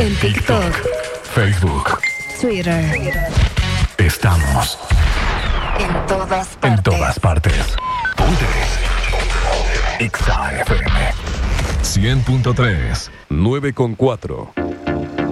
En TikTok, Facebook, Twitter. Estamos En todas partes. en todas partes. Ponte Exa FM 100.3, 9.4.